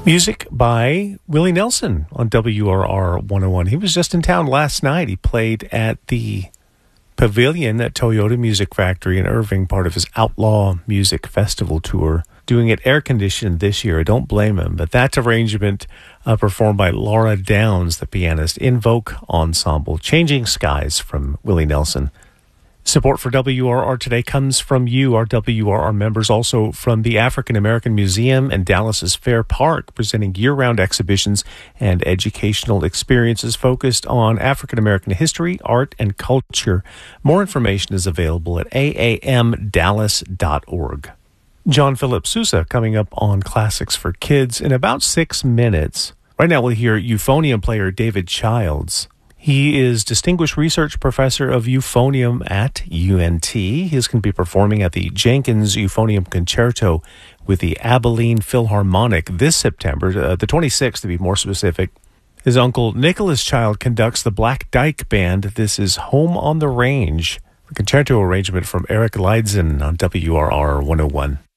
Music by Willie Nelson on WRR 101. He was just in town last night. He played at the Pavilion at Toyota Music Factory in Irving, part of his Outlaw Music Festival tour, doing it air-conditioned this year. I don't blame him, but that arrangement performed by Laura Downs, the pianist, Invoke Ensemble, Changing Skies from Willie Nelson. Support for WRR today comes from you, our WRR members, also from the African American Museum and Dallas's Fair Park, presenting year-round exhibitions and educational experiences focused on African American history, art, and culture. More information is available at aamdallas.org. John Philip Sousa coming up on Classics for Kids in about 6 minutes. Right now we'll hear euphonium player David Childs. He is Distinguished Research Professor of Euphonium at UNT. He's going to be performing at the Jenkins Euphonium Concerto with the Abilene Philharmonic this September, the 26th to be more specific. His uncle Nicholas Child conducts the Black Dyke Band. This is Home on the Range, a concerto arrangement from Eric Leidzin on WRR 101.